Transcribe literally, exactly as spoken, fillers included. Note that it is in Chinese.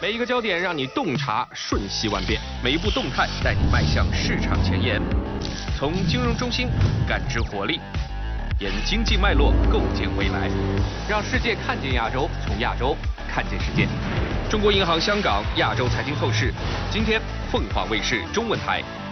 每一个焦点让你洞察瞬息万变，每一步动态带你迈向市场前沿。从金融中心感知活力，沿经济脉络构建未来，让世界看见亚洲，从亚洲看见世界。中国银行香港亚洲财经透视，今天凤凰卫视中文台